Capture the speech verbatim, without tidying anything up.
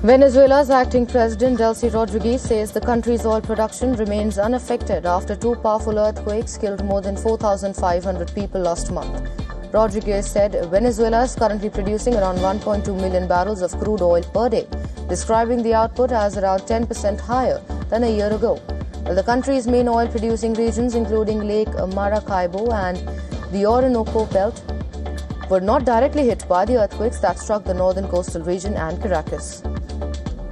Venezuela's acting president Delcy Rodriguez says the country's oil production remains unaffected after two powerful earthquakes killed more than four thousand five hundred people last month. Rodriguez said Venezuela is currently producing around one point two million barrels of crude oil per day, describing the output as around ten percent higher than a year ago. Well, the country's main oil-producing regions, including Lake Maracaibo and the Orinoco Belt, were not directly hit by the earthquakes that struck the northern coastal region and Caracas.